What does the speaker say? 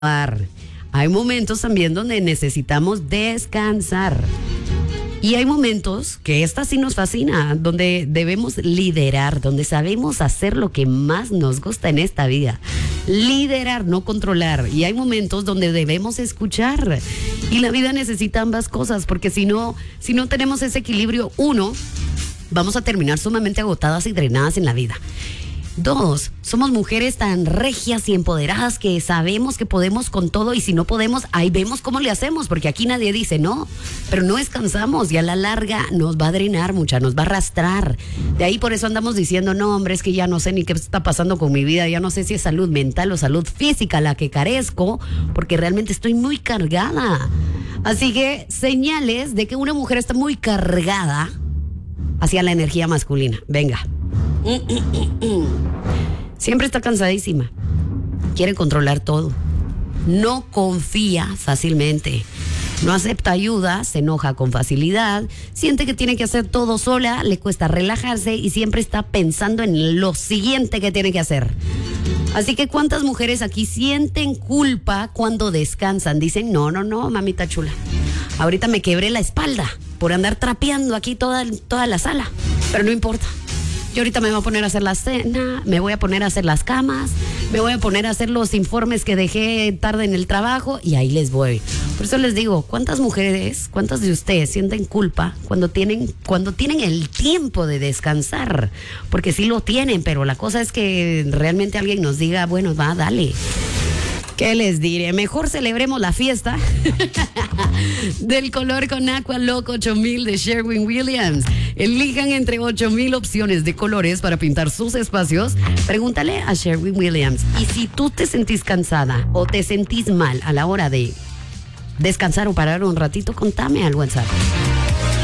Hay momentos también donde necesitamos descansar. Y hay momentos que esta sí nos fascina, donde debemos liderar, donde sabemos hacer lo que más nos gusta en esta vida. Liderar, no controlar. Y hay momentos donde debemos escuchar. Y la vida necesita ambas cosas, porque si no tenemos ese equilibrio, vamos a terminar sumamente agotadas y drenadas en la vida. 2, somos mujeres tan regias y empoderadas que sabemos que podemos con todo, y si no podemos, ahí vemos cómo le hacemos, porque aquí nadie dice no, pero no descansamos y a la larga nos va a drenar mucha, nos va a arrastrar. De ahí por eso andamos diciendo, no hombre, es que ya no sé ni qué está pasando con mi vida, ya no sé si es salud mental o salud física la que carezco, porque realmente estoy muy cargada. Así que señales de que una mujer está muy cargada hacia la energía masculina. Venga. Siempre está cansadísima, quiere controlar todo, no confía fácilmente, no acepta ayuda, se enoja con facilidad, siente que tiene que hacer todo sola, le cuesta relajarse y siempre está pensando en lo siguiente que tiene que hacer. Así que ¿cuántas mujeres aquí sienten culpa cuando descansan? Dicen, no, mamita chula, ahorita me quebré la espalda por andar trapeando aquí toda la sala, pero no importa. Yo ahorita me voy a poner a hacer la cena, me voy a poner a hacer las camas, me voy a poner a hacer los informes que dejé tarde en el trabajo y ahí les voy. Por eso les digo, ¿cuántas mujeres, cuántas de ustedes sienten culpa cuando tienen el tiempo de descansar? Porque sí lo tienen, pero la cosa es que realmente alguien nos diga, bueno, va, dale. ¿Qué les diré? Mejor celebremos la fiesta del color con Aqua Loco 8000 de Sherwin Williams. Elijan entre 8000 opciones de colores para pintar sus espacios. Pregúntale a Sherwin Williams. Y si tú te sentís cansada o te sentís mal a la hora de descansar o parar un ratito, contame al WhatsApp.